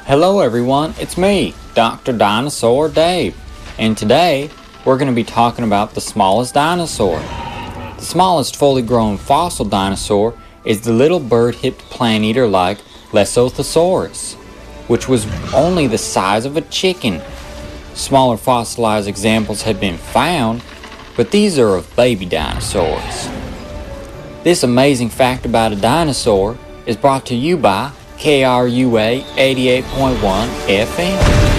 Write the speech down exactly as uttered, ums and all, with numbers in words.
Hello everyone, it's me, Doctor Dinosaur Dave, and today we're going to be talking about the smallest dinosaur. The smallest fully grown fossil dinosaur is the little bird-hipped plant-eater like Lesothosaurus, which was only the size of a chicken. Smaller fossilized examples have been found, but these are of baby dinosaurs. This amazing fact about a dinosaur is brought to you by K R U A eighty-eight point one F M.